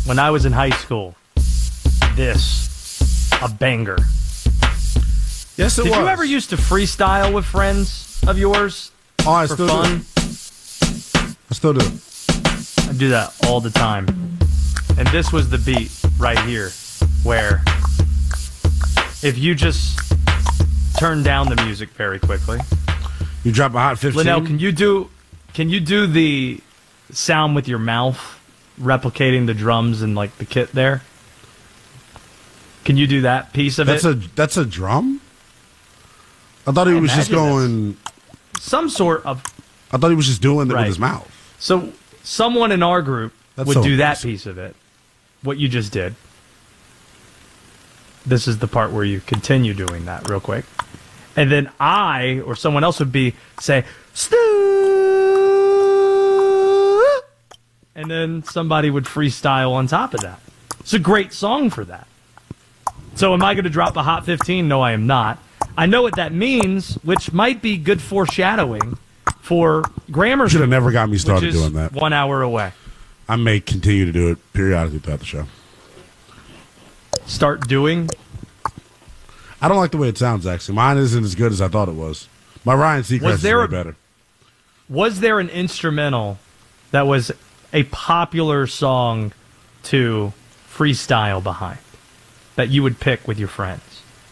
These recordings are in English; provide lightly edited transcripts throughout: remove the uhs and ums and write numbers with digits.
when I was in high school, a banger. Yes, it was. Did you ever used to freestyle with friends of yours I for still fun? do. I still do. I do that all the time. And this was the beat right here, where if you just turn down the music very quickly. You drop a hot 15? Linnell, can you do the sound with your mouth, replicating the drums and like the kit there? Can you do that piece of it? That's a drum? I thought he was just going... Some sort of... I thought he was just doing it with his mouth. So someone in our group would do that piece of it. What you just did. This is the part where you continue doing that real quick. And then I or someone else would say, Stu! And then somebody would freestyle on top of that. It's a great song for that. So am I going to drop a Hot 15? No, I am not. I know what that means, which might be good foreshadowing for Grammar School. Should have never got me started doing that. 1 hour away. I may continue to do it periodically throughout the show. Start doing? I don't like the way it sounds, actually. Mine isn't as good as I thought it was. My Ryan Seacrest is way better. Was there an instrumental that was a popular song to freestyle behind that you would pick with your friends?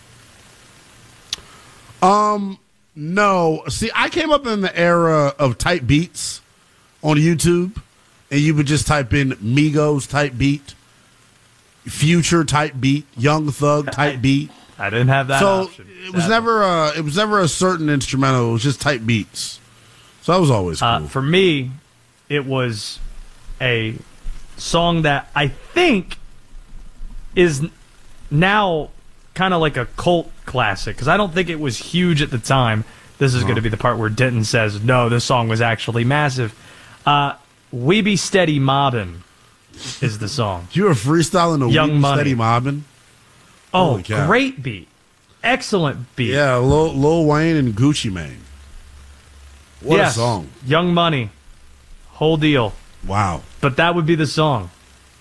No. See, I came up in the era of type beats on YouTube, and you would just type in Migos type beat, Future type beat, Young Thug type beat. I didn't have that option. It was never a certain instrumental. It was just type beats. So that was always cool. For me, it was a song that I think is now kind of like a cult classic, because I don't think it was huge at the time. This is going to be the part where Denton says, no, this song was actually massive. We Be Steady Mobbin' is the song. You were freestyling a Young We Be Money. Steady Mobbin'? Oh, great beat. Excellent beat. Yeah, Lil Wayne and Gucci Mane. What a song. Young Money. Whole deal. Wow. But that would be the song.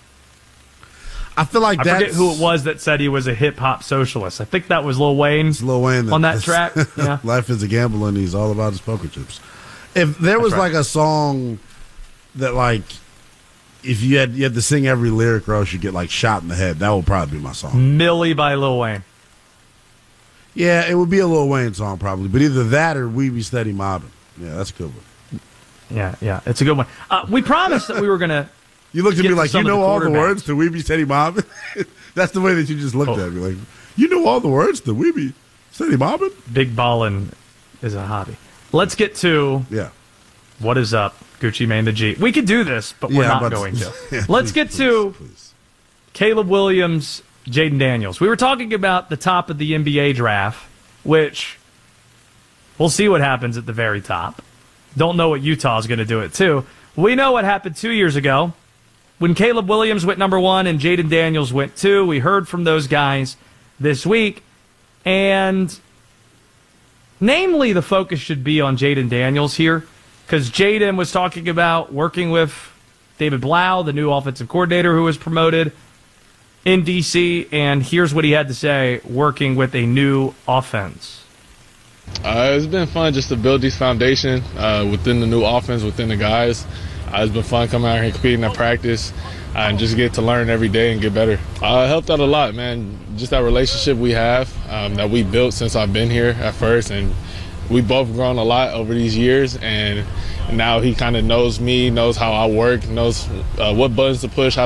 I feel like I forget who it was that said he was a hip-hop socialist. I think that was Lil Wayne. It's Lil Wayne on that track. Yeah. Life is a gamble, and he's all about his poker chips. If there was like a song that, like, if you had to sing every lyric or else you get like shot in the head, that would probably be my song. Millie by Lil Wayne. Yeah, it would be a Lil Wayne song probably, but either that or We Be Steady Mobbin'. Yeah, that's a good one. Yeah, it's a good one. We promised that we were gonna. You looked at me like you know all the words to We Be Steady Mobbin'. That's the way that you just looked at me, like you know all the words to We Be Steady Mobbin'. Big ballin' is a hobby. Let's get to what is up, Gucci Mane the G. We could do this, but we're not going to. Let's get to Caleb Williams, Jaden Daniels. We were talking about the top of the NBA draft, which we'll see what happens at the very top. Don't know what Utah is going to do it too. We know what happened 2 years ago when Caleb Williams went number 1 and Jaden Daniels went 2. We heard from those guys this week, and namely the focus should be on Jaden Daniels here, because Jaden was talking about working with David Blau, the new offensive coordinator who was promoted in D.C., and here's what he had to say working with a new offense. It's been fun just to build this foundation within the new offense, within the guys. It's been fun coming out here and competing at practice and just get to learn every day and get better. It helped out a lot, man. Just that relationship we have that we built since I've been here at first, and we both grown a lot over these years, and now he kind of knows me, knows how I work, knows what buttons to push, how